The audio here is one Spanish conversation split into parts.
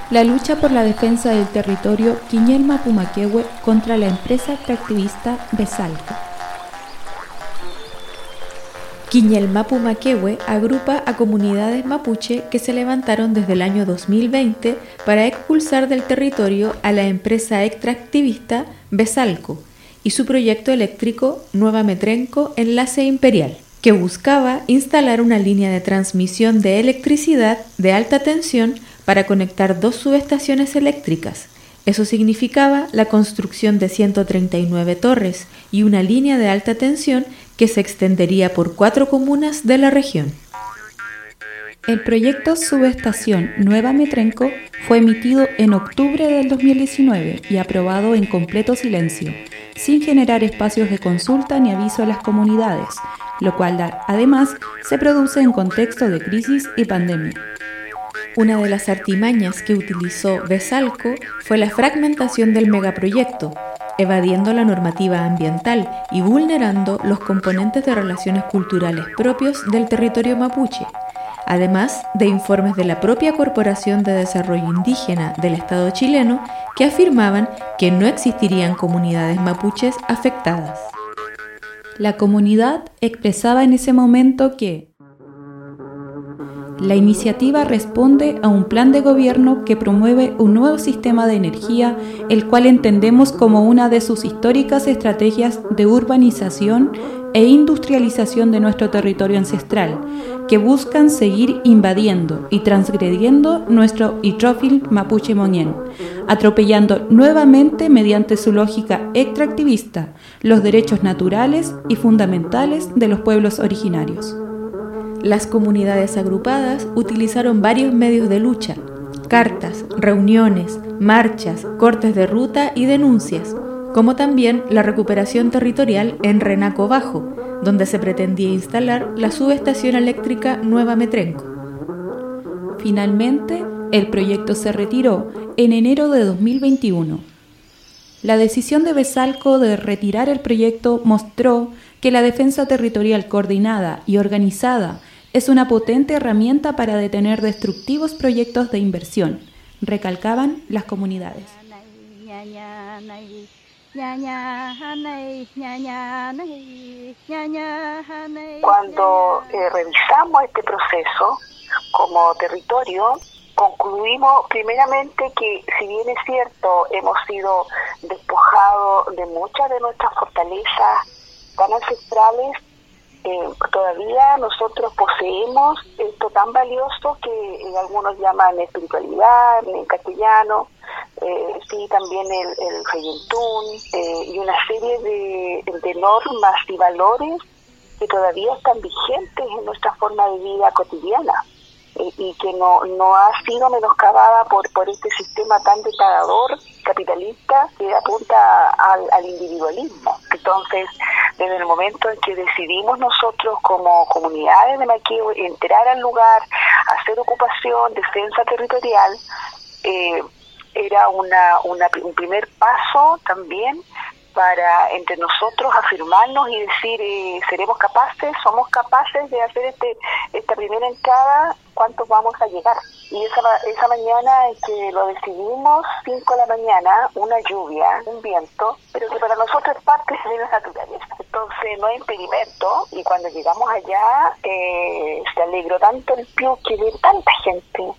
la lucha por la defensa del territorio Quiñel-Mapumaquehue contra la empresa extractivista Besalco. Quiñel-Mapumaquehue agrupa a comunidades mapuche que se levantaron desde el año 2020 para expulsar del territorio a la empresa extractivista Besalco y su proyecto eléctrico Nueva Metrenco Enlace Imperial, que buscaba instalar una línea de transmisión de electricidad de alta tensión para conectar 2 subestaciones eléctricas. Eso significaba la construcción de 139 torres y una línea de alta tensión que se extendería por 4 comunas de la región. El proyecto Subestación Nueva Metrenco fue emitido en octubre del 2019 y aprobado en completo silencio, sin generar espacios de consulta ni aviso a las comunidades, lo cual además se produce en contexto de crisis y pandemia. Una de las artimañas que utilizó Besalco fue la fragmentación del megaproyecto, evadiendo la normativa ambiental y vulnerando los componentes de relaciones culturales propios del territorio mapuche, además de informes de la propia Corporación de Desarrollo Indígena del Estado chileno que afirmaban que no existirían comunidades mapuches afectadas. La comunidad expresaba en ese momento que la iniciativa responde a un plan de gobierno que promueve un nuevo sistema de energía, el cual entendemos como una de sus históricas estrategias de urbanización e industrialización de nuestro territorio ancestral, que buscan seguir invadiendo y transgrediendo nuestro Itrófil Mapuche Moñén, atropellando nuevamente mediante su lógica extractivista los derechos naturales y fundamentales de los pueblos originarios. Las comunidades agrupadas utilizaron varios medios de lucha: cartas, reuniones, marchas, cortes de ruta y denuncias, como también la recuperación territorial en Renaco Bajo, donde se pretendía instalar la subestación eléctrica Nueva Metrenco. Finalmente, el proyecto se retiró en enero de 2021. La decisión de Besalco de retirar el proyecto mostró que la defensa territorial coordinada y organizada es una potente herramienta para detener destructivos proyectos de inversión, recalcaban las comunidades. Cuando revisamos este proceso como territorio, concluimos primeramente que, si bien es cierto, hemos sido despojados de muchas de nuestras fortalezas tan ancestrales, todavía nosotros poseemos esto tan valioso que algunos llaman espiritualidad en castellano, sí, también el reyentún, y una serie de normas y valores que todavía están vigentes en nuestra forma de vida cotidiana, y que no ha sido menoscabada por este sistema tan degradador capitalista que apunta al individualismo. Entonces, desde el momento en que decidimos nosotros como comunidades de Maquehue entrar al lugar, hacer ocupación, defensa territorial, era un primer paso también para entre nosotros afirmarnos y decir, somos capaces de hacer esta primera entrada, ¿cuántos vamos a llegar? Y esa mañana en que lo decidimos, 5 de la mañana, una lluvia, un viento, pero que para nosotros es parte de la naturaleza. Entonces no hay impedimento, y cuando llegamos allá, se alegró tanto el Piuqui de tanta gente,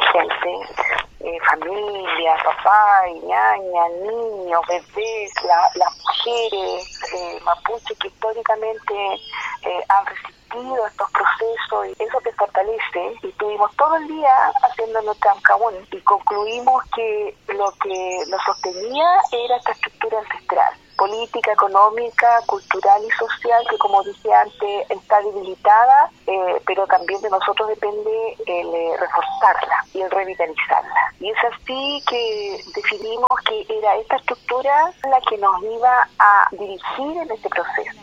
familia, papá, y ñaña, niños, bebés, las mujeres mapuche que históricamente han resistido estos procesos, y eso te fortalece. Y estuvimos todo el día haciendo nuestra Amcaún y concluimos que lo que nos sostenía era esta estructura ancestral, política, económica, cultural y social, que, como dije antes, está debilitada, pero también de nosotros depende el reforzarla y el revitalizarla. Y es así que decidimos que era esta estructura la que nos iba a dirigir en este proceso.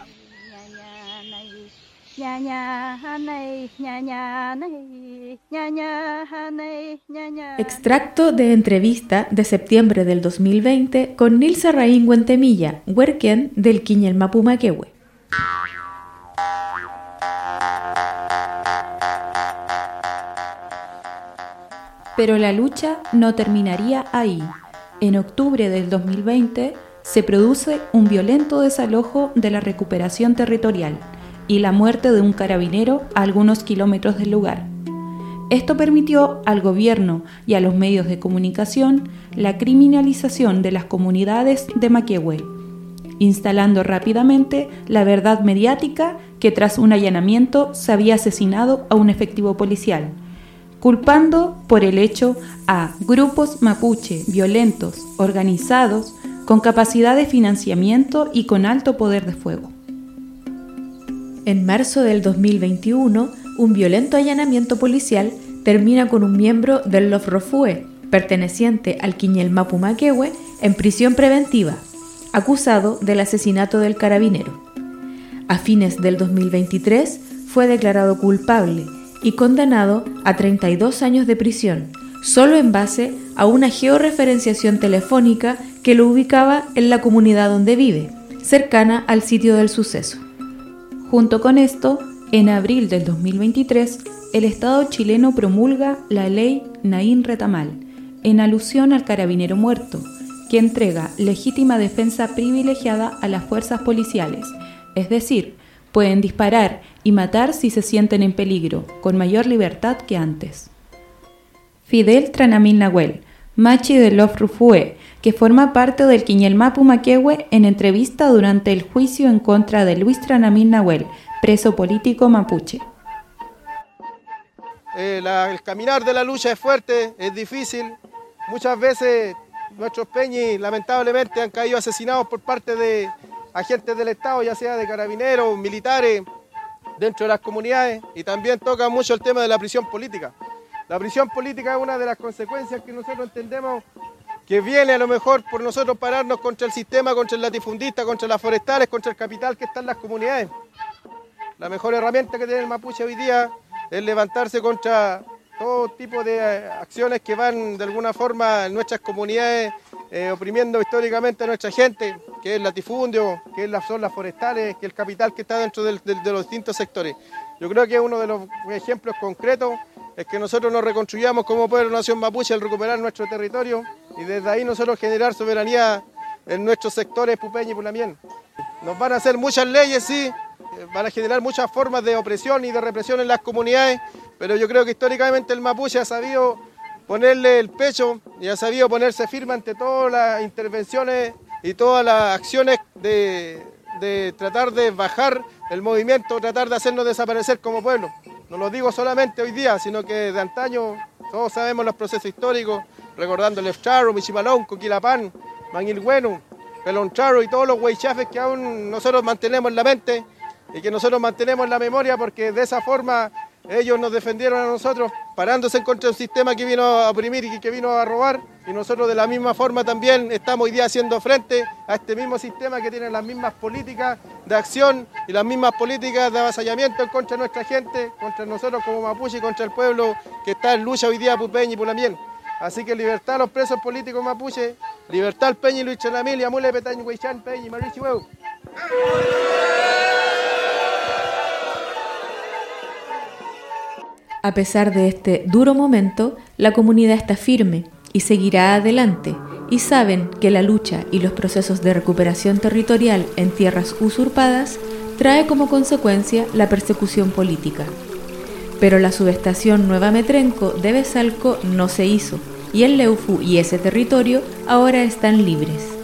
Extracto de entrevista de septiembre del 2020 con Nilsa Raín Huentemilla, huerquén del Quiñel-Mapumaquehue. Pero la lucha no terminaría ahí. En octubre del 2020 se produce un violento desalojo de la recuperación territorial y la muerte de un carabinero a algunos kilómetros del lugar. Esto permitió al gobierno y a los medios de comunicación la criminalización de las comunidades de Maquehue, instalando rápidamente la verdad mediática que tras un allanamiento se había asesinado a un efectivo policial, culpando por el hecho a grupos mapuche violentos, organizados, con capacidad de financiamiento y con alto poder de fuego. En marzo del 2021, un violento allanamiento policial termina con un miembro del Lofrofue, perteneciente al Quiñel-Mapu Maquehue, en prisión preventiva, acusado del asesinato del carabinero. A fines del 2023 fue declarado culpable y condenado a 32 años de prisión, solo en base a una georreferenciación telefónica que lo ubicaba en la comunidad donde vive, cercana al sitio del suceso. Junto con esto, en abril del 2023, el Estado chileno promulga la ley Naín Retamal, en alusión al carabinero muerto, que entrega legítima defensa privilegiada a las fuerzas policiales, es decir, pueden disparar y matar si se sienten en peligro, con mayor libertad que antes. Fidel Tranamín Nahuel, machi de Lofrufue, que forma parte del Quiñel-Mapu Maquehue, en entrevista durante el juicio en contra de Luis Tranamín Nahuel, preso político mapuche. El caminar de la lucha es fuerte, es difícil. Muchas veces nuestros peñis lamentablemente han caído asesinados por parte de agentes del Estado, ya sea de carabineros, militares, dentro de las comunidades, y también toca mucho el tema de la prisión política. La prisión política es una de las consecuencias que nosotros entendemos que viene a lo mejor por nosotros pararnos contra el sistema, contra el latifundista, contra las forestales, contra el capital que está en las comunidades. La mejor herramienta que tiene el mapuche hoy día es levantarse contra todo tipo de acciones que van de alguna forma en nuestras comunidades oprimiendo históricamente a nuestra gente, que es el latifundio, que son las forestales, que es el capital que está dentro de los distintos sectores. Yo creo que uno de los ejemplos concretos es que nosotros nos reconstruyamos como pueblo nación mapuche al recuperar nuestro territorio y desde ahí nosotros generar soberanía en nuestros sectores Pupeña y Pulamien. Nos van a hacer muchas leyes, sí, van a generar muchas formas de opresión y de represión en las comunidades, pero yo creo que históricamente el mapuche ha sabido ponerle el pecho y ha sabido ponerse firme ante todas las intervenciones y todas las acciones de tratar de bajar el movimiento, tratar de hacernos desaparecer como pueblo. No lo digo solamente hoy día, sino que de antaño todos sabemos los procesos históricos, recordando el Efcharo, Michimalón, Coquilapán, Manguilhueno, Peloncharo y todos los huaychafes que aún nosotros mantenemos en la mente y que nosotros mantenemos en la memoria, porque de esa forma ellos nos defendieron a nosotros, parándose en contra de un sistema que vino a oprimir y que vino a robar, y nosotros de la misma forma también estamos hoy día haciendo frente a este mismo sistema que tiene las mismas políticas de acción y las mismas políticas de avasallamiento en contra de nuestra gente, contra nosotros como mapuche y contra el pueblo que está en lucha hoy día Pupeña y Pulamien. Así que libertad a los presos políticos mapuche, libertad al Peña y Luis Chanamil, Amule, Petaño, Huaychán, Peña y Marichi Huevo. A pesar de este duro momento, la comunidad está firme y seguirá adelante, y saben que la lucha y los procesos de recuperación territorial en tierras usurpadas trae como consecuencia la persecución política. Pero la subestación Nueva Metrenco de Besalco no se hizo, y el Leufu y ese territorio ahora están libres.